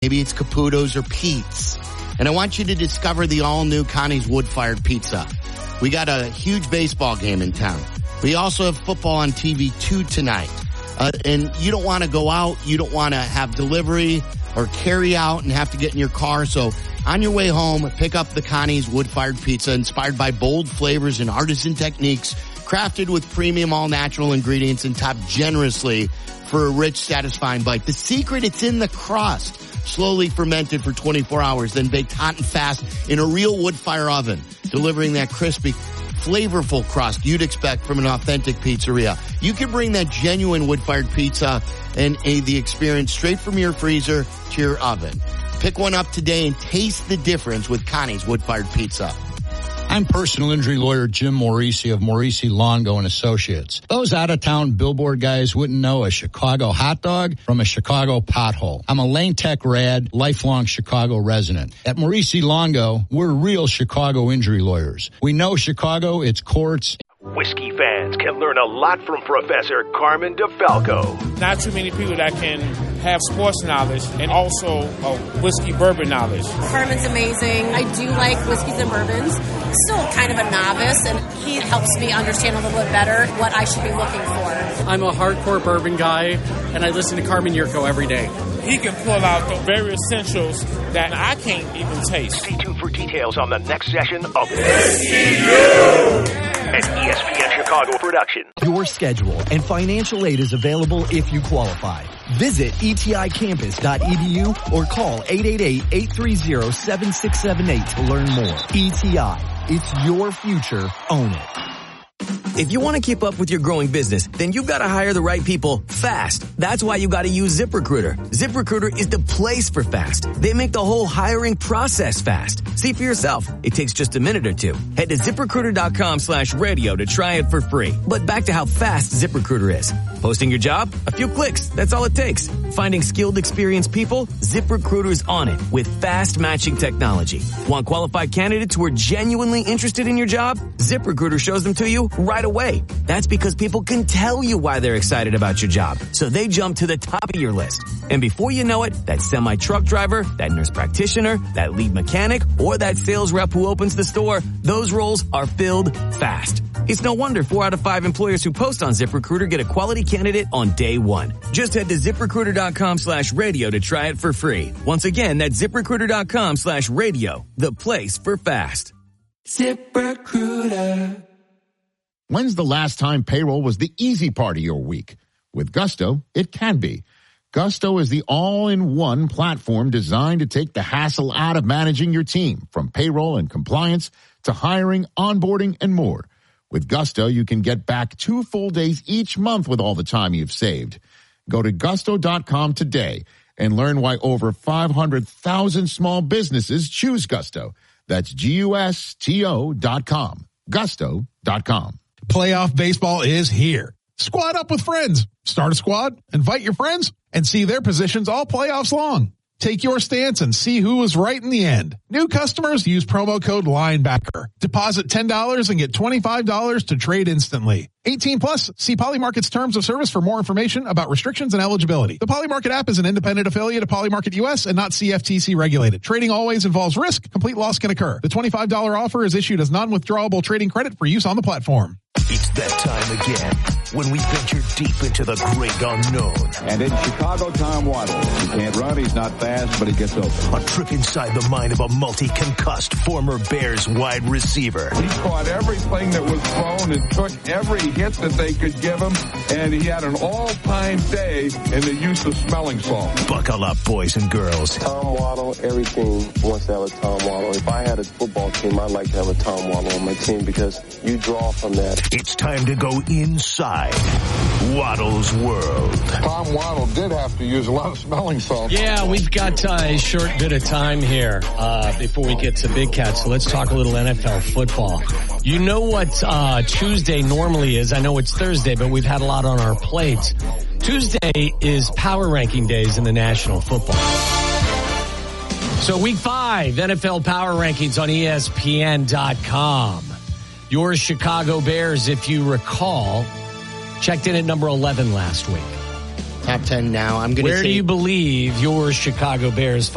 Maybe it's Caputo's or Pete's. And I want you to discover the all-new Connie's Wood-Fired Pizza. We got a huge baseball game in town. We also have football on TV too tonight. And you don't want to go out. You don't want to have delivery or carry out and have to get in your car. So on your way home, pick up the Connie's Wood-Fired Pizza, inspired by bold flavors and artisan techniques, crafted with premium all-natural ingredients and topped generously for a rich, satisfying bite. The secret, it's in the crust. Slowly fermented for 24 hours, then baked hot and fast in a real wood fire oven, delivering that crispy, flavorful crust you'd expect from an authentic pizzeria. You can bring that genuine wood-fired pizza and the experience straight from your freezer to your oven. Pick one up today and taste the difference with Connie's Wood-Fired Pizza. I'm personal injury lawyer Jim Morisi of Morisi Longo and Associates. Those out-of-town billboard guys wouldn't know a Chicago hot dog from a Chicago pothole. I'm a Lane Tech Rad, lifelong Chicago resident. At Morisi Longo, we're real Chicago injury lawyers. We know Chicago, its courts. Whiskey fans can learn a lot from Professor Carmen DeFalco. Not too many people that can have sports knowledge and also whiskey bourbon knowledge. Carmen's amazing. I do like whiskeys and bourbons. Still kind of a novice, and he helps me understand a little bit better what I should be looking for. I'm a hardcore bourbon guy, and I listen to Carmen Yurko every day. He can pull out the very essentials that I can't even taste. Stay tuned for details on the next session of Whiskey U! An ESPN Chicago production. Your schedule and financial aid is available if you qualify. Visit eticampus.edu or call 888-830-7678 to learn more. ETI, it's your future. Own it. If you want to keep up with your growing business, then you've got to hire the right people fast. That's why you got to use ZipRecruiter. ZipRecruiter is the place for fast. They make the whole hiring process fast. See for yourself. It takes just a minute or two. Head to ZipRecruiter.com/radio to try it for free. But back to how fast ZipRecruiter is. Posting your job? A few clicks. That's all it takes. Finding skilled, experienced people? ZipRecruiter's on it with fast matching technology. Want qualified candidates who are genuinely interested in your job? ZipRecruiter shows them to you right away. That's because people can tell you why they're excited about your job. So they jump to the top of your list. And before you know it, that semi-truck driver, that nurse practitioner, that lead mechanic, or that sales rep who opens the store, those roles are filled fast. It's no wonder 4 out of 5 employers who post on ZipRecruiter get a quality candidate on day one. Just head to ZipRecruiter.com/radio to try it for free. Once again, that's ZipRecruiter.com/radio, the place for fast. ZipRecruiter. When's the last time payroll was the easy part of your week? With Gusto, it can be. Gusto is the all-in-one platform designed to take the hassle out of managing your team, from payroll and compliance to hiring, onboarding, and more. With Gusto, you can get back 2 full days each month with all the time you've saved. Go to gusto.com today and learn why over 500,000 small businesses choose Gusto. That's GUSTO.com. Gusto.com. Playoff baseball is here. Squad up with friends. Start a squad, invite your friends, and see their positions all playoffs long. Take your stance and see who was right in the end. New customers use promo code LINEBACKER. Deposit $10 and get $25 to trade instantly. 18 plus. See Polymarket's terms of service for more information about restrictions and eligibility. The Polymarket app is an independent affiliate of Polymarket US and not CFTC regulated. Trading always involves risk. Complete loss can occur. The $25 offer is issued as non-withdrawable trading credit for use on the platform. It's that time again when we venture deep into the great unknown. And in Chicago, Tom Waddle. He can't run, he's not fast, but he gets open. A trip inside the mind of a multi-concussed former Bears wide receiver. He caught everything that was thrown and took every hit that they could give him, and he had an all-time day in the use of smelling salt. Buckle up, boys and girls. Tom Waddle, every team wants to have a Tom Waddle. If I had a football team, I'd like to have a Tom Waddle on my team because you draw from that. It's time to go inside Waddle's world. Tom Waddle did have to use a lot of smelling salt. Yeah, we've got a short bit of time here before we get to Big Cat, so let's talk a little NFL football. You know what Tuesday normally is. I know it's Thursday, but we've had a lot on our plate. Tuesday is power ranking days in the National Football. So week 5, NFL power rankings on ESPN.com. Your Chicago Bears, if you recall, checked in at number 11 last week. Top 10 now. I'm going to say, where do you believe your Chicago Bears